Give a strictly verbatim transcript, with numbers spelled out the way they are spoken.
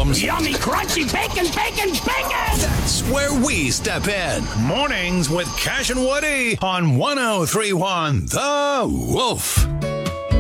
problems, Yummy, crunchy bacon, bacon, bacon! that's where we step in. Mornings with Cash and Woody on one oh three one The Wolf.